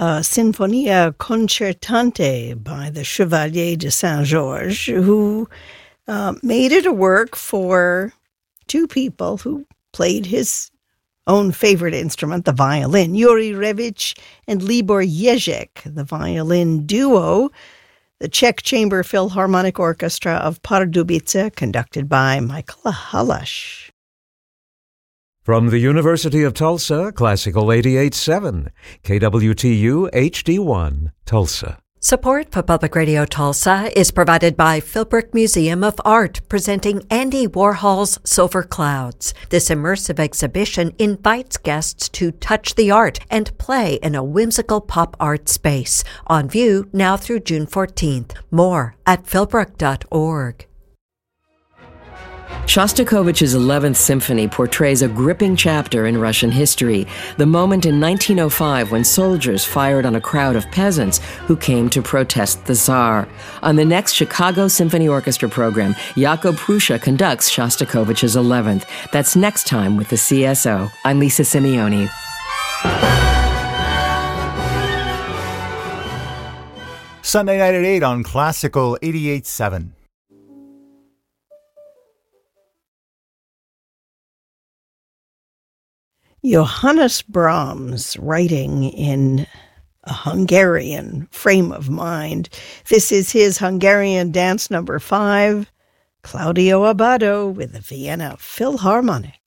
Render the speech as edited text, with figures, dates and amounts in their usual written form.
Sinfonia Concertante by the Chevalier de Saint-Georges, who made it a work for two people who played his own favorite instrument, the violin, Yuri Revich and Libor Ježek, the violin duo, the Czech Chamber Philharmonic Orchestra of Pardubice, conducted by Michael Halash. From the University of Tulsa, Classical 88.7, KWTU HD1, Tulsa. Support for Public Radio Tulsa is provided by Philbrook Museum of Art, presenting Andy Warhol's Silver Clouds. This immersive exhibition invites guests to touch the art and play in a whimsical pop art space. On view now through June 14th. More at philbrook.org. Shostakovich's 11th Symphony portrays a gripping chapter in Russian history, the moment in 1905 when soldiers fired on a crowd of peasants who came to protest the Tsar. On the next Chicago Symphony Orchestra program, Jakub Prussia conducts Shostakovich's 11th. That's next time with the CSO. I'm Lisa Simeone. Sunday night at 8 on Classical 88.7. Johannes Brahms, writing in a Hungarian frame of mind. This is his Hungarian dance number 5, Claudio Abbado with the Vienna Philharmonic.